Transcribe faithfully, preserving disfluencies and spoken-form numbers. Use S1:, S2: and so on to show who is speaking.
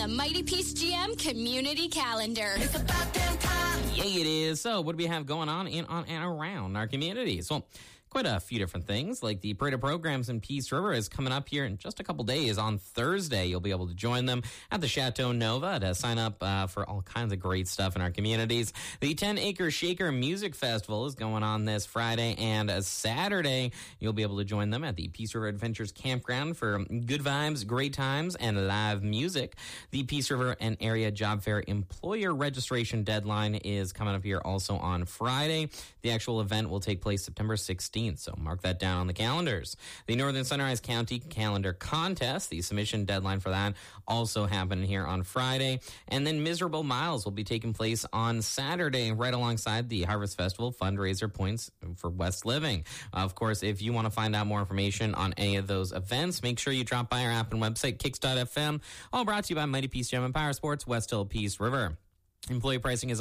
S1: the Mighty Peace G M Community Calendar.
S2: It's about damn time.
S3: Yeah, it is. So what do we have going on in, on, and around our communities? Well, quite a few different things, like the Parade of Programs in Peace River is coming up here in just a couple days. On Thursday, you'll be able to join them at the Chateau Nova to sign up uh, for all kinds of great stuff in our communities. The ten Acre Shaker Music Festival is going on this Friday and uh, Saturday. You'll be able to join them at the Peace River Adventures Campground for good vibes, great times, and live music. The Peace River and Area Job Fair employer registration deadline is coming up here also on Friday. The actual event will take place September sixteenth. So mark that down on the calendars. The Northern Sunrise County Calendar Contest, the submission deadline for that, also happening here on Friday. And then Miserable Miles will be taking place on Saturday, right alongside the Harvest Festival fundraiser points for West Living. Of course, if you want to find out more information on any of those events, make sure you drop by our app and website, kicks dot f m. All brought to you by Mighty Peace Gym and Power Sports, West Hill, Peace River. Employee pricing is